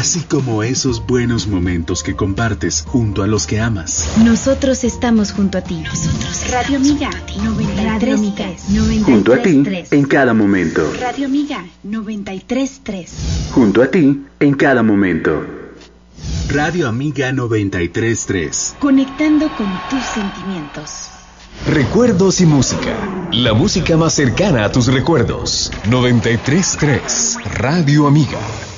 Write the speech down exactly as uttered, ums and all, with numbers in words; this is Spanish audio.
así como esos buenos momentos que compartes junto a los que amas. Nosotros estamos junto a ti. Nosotros Radio Amiga noventa y tres punto tres. Junto a ti en cada momento. Radio Amiga noventa y tres punto tres. Junto a ti en cada momento. Radio Amiga noventa y tres punto tres. Conectando con tus sentimientos. Recuerdos y música. La música más cercana a tus recuerdos. noventa y tres punto tres. Radio Amiga.